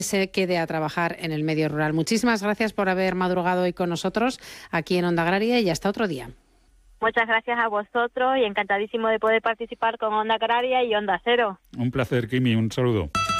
se quede a trabajar en el medio rural. Muchísimas gracias por haber madrugado hoy con nosotros aquí en Onda Agraria y hasta otro día. Muchas gracias a vosotros y encantadísimo de poder participar con Onda Agraria y Onda Cero. Un placer, Kimi, un saludo.